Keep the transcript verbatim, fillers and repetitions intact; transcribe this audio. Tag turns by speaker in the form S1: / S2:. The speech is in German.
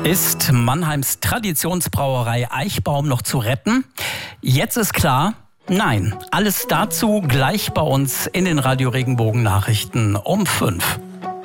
S1: Ist Mannheims Traditionsbrauerei Eichbaum noch zu retten? Jetzt ist klar, nein. Alles dazu gleich bei uns in den Radio Regenbogen Nachrichten um fünf.